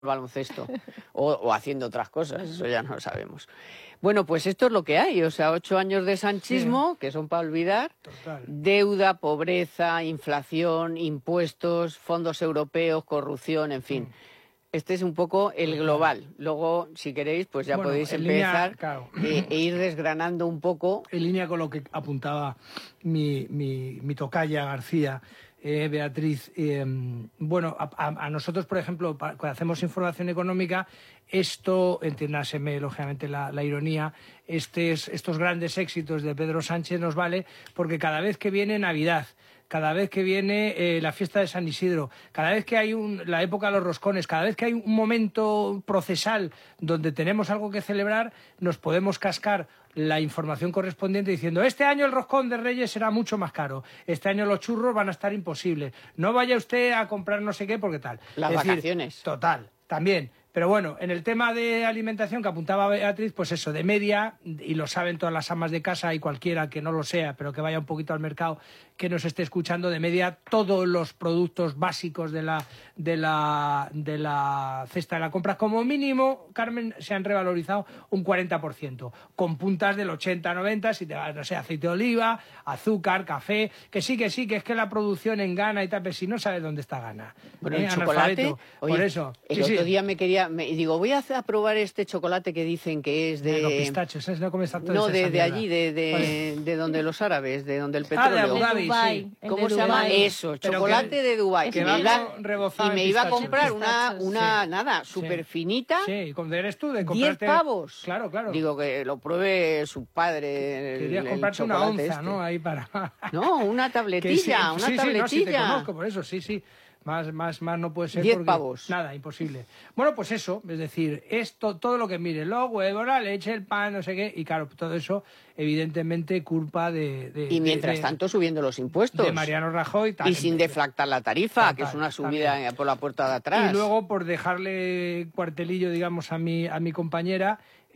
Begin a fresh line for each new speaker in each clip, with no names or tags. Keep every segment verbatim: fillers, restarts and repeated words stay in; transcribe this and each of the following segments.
baloncesto o, o haciendo otras cosas, eso ya no lo sabemos. Bueno, pues esto es lo que hay, o sea, ocho años de sanchismo, sí, que son para olvidar, total. Deuda, pobreza, inflación, impuestos, fondos europeos, corrupción, en fin. Mm. Este es un poco el global. Luego, si queréis, pues ya bueno, podéis empezar línea, claro. e, e ir desgranando un poco.
En línea con lo que apuntaba mi, mi, mi tocaya García, eh, Beatriz, eh, bueno, a, a, a nosotros, por ejemplo, para, cuando hacemos información económica, esto, entiéndaseme lógicamente la, la ironía, este es, estos grandes éxitos de Pedro Sánchez nos vale porque cada vez que viene Navidad, cada vez que viene eh, la fiesta de San Isidro, cada vez que hay un, la época de los roscones, cada vez que hay un momento procesal donde tenemos algo que celebrar, nos podemos cascar la información correspondiente diciendo este año el roscón de Reyes será mucho más caro, este año los churros van a estar imposibles, no vaya usted a comprar no sé qué porque tal.
Las
es
vacaciones.
Decir, total, también. Pero bueno, en el tema de alimentación que apuntaba Beatriz, pues eso, de media, y lo saben todas las amas de casa y cualquiera que no lo sea, pero que vaya un poquito al mercado, que nos esté escuchando, de media todos los productos básicos de la, de la, de la cesta de la compra, como mínimo, Carmen, se han revalorizado un cuarenta por ciento, con puntas del ochenta, noventa, si te vas, no sé, aceite de oliva, azúcar, café, que sí, que sí, que es que la producción en Ghana y tal, pero si no sabes dónde está Ghana.
Bueno, ¿eh? El chocolate, oye, por eso. El sí, otro sí. día me quería, me, digo, voy a, hacer, a probar este chocolate que dicen que es de...
Los pistachos, ¿sabes? No comes tanto
No, de,
de,
de allí, de, de, de donde los árabes, de donde el petróleo.
Ah, de Abu Dhabi,
sí. ¿Cómo se llama eso? Chocolate que, de Dubái.
Que
y me iba, y me iba a comprar una, una
sí.
nada, súper sí. finita.
Sí, ¿cómo eres tú? De
comprarte... diez pavos.
Claro, claro.
Digo, que lo pruebe su padre.
Querías comprarte una onza,
este.
¿no? Ahí para...
No, una tabletilla,
sí,
una
sí,
tabletilla.
Sí, no, sí te conozco, por eso, sí, sí. Más, más, más no puede ser.
Diez pavos.
Nada, imposible. Bueno, pues eso, es decir, esto, todo lo que mire, los huevos, la leche, el pan, no sé qué, y claro, todo eso, evidentemente, culpa de... de
y mientras
de,
tanto subiendo los impuestos.
De Mariano Rajoy.
Y sin deflactar la tarifa, total, que es una subida también por la puerta de atrás.
Y luego, por dejarle cuartelillo, digamos, a mi, a mi compañera...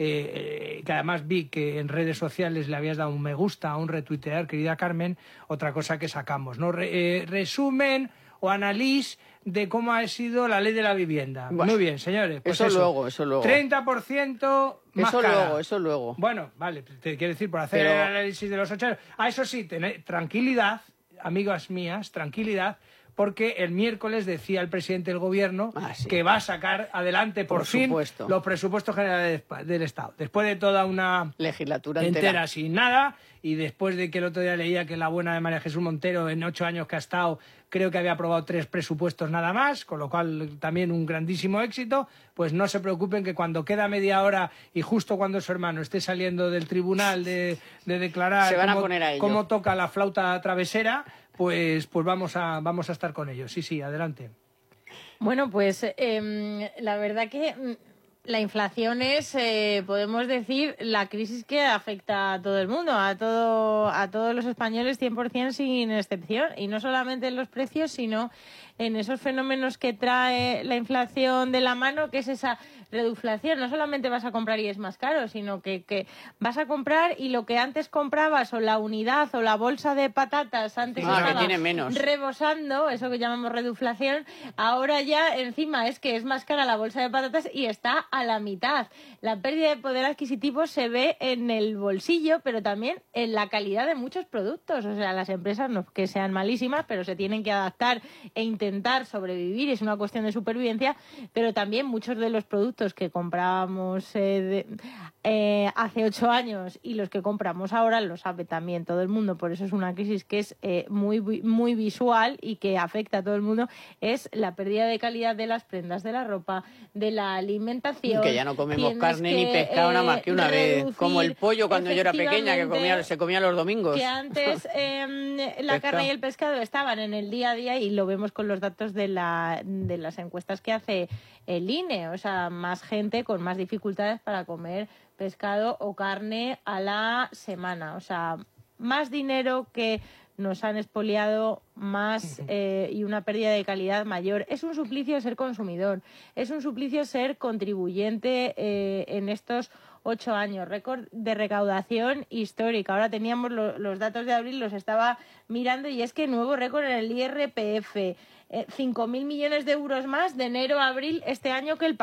Eh, que además vi que en redes sociales le habías dado un me gusta, un retuitear, querida Carmen, otra cosa que sacamos, ¿no? Re, eh, resumen o análisis de cómo ha sido la ley de la vivienda. Bueno, muy bien, señores. Pues
eso,
eso
luego, eso luego.
treinta por ciento más
Eso
cara.
luego, eso luego.
Bueno, vale, te quiero decir, por hacer
Pero...
el análisis de los ocho años. Ah, eso sí, tened, tranquilidad, amigas mías, tranquilidad, porque el miércoles decía el presidente del gobierno ah, sí. que va a sacar adelante por, por fin supuesto. los presupuestos generales del Estado. Después de toda una
legislatura
entera,
entera
sin nada, y después de que el otro día leía que la buena de María Jesús Montero en ocho años que ha estado, creo que había aprobado tres presupuestos nada más, con lo cual también un grandísimo éxito, pues no se preocupen que cuando queda media hora y justo cuando su hermano esté saliendo del tribunal de, de declarar
se van
cómo,
a poner a ello.
cómo toca la flauta travesera, pues pues vamos a vamos a estar con ellos. Sí, sí, adelante.
Bueno, pues eh, la verdad que la inflación es, eh, podemos decir, la crisis que afecta a todo el mundo, a todo a todos los españoles cien por ciento sin excepción, y no solamente en los precios, sino en esos fenómenos que trae la inflación de la mano, que es esa reduflación. No solamente vas a comprar y es más caro, sino que, que vas a comprar y lo que antes comprabas, o la unidad o la bolsa de patatas antes
ah,
estaba
que tiene menos.
rebosando, eso que llamamos reduflación, ahora ya encima es que es más cara la bolsa de patatas y está a la mitad. La pérdida de poder adquisitivo se ve en el bolsillo, pero también en la calidad de muchos productos. O sea, las empresas no que sean malísimas, pero se tienen que adaptar e intentar intentar sobrevivir, es una cuestión de supervivencia, pero también muchos de los productos que comprábamos eh, de, eh, hace ocho años y los que compramos ahora lo sabe también todo el mundo, por eso es una crisis que es eh, muy, muy visual y que afecta a todo el mundo, es la pérdida de calidad de las prendas, de la ropa, de la alimentación.
Que ya no comemos carne que, ni pescado eh, nada más que una vez, como el pollo cuando yo era pequeña, que comía, se comía los domingos.
Que antes eh, la carne y el pescado estaban en el día a día y lo vemos con los datos de, la, de las encuestas que hace el I N E, o sea, más gente con más dificultades para comer pescado o carne a la semana, o sea, más dinero que nos han expoliado, más eh, y una pérdida de calidad mayor. Es un suplicio ser consumidor, es un suplicio ser contribuyente eh, en estos ocho años, récord de recaudación histórica. Ahora teníamos lo, los datos de abril, los estaba mirando, y es que nuevo récord en el I R P F, eh, cinco mil millones de euros más de enero a abril este año que el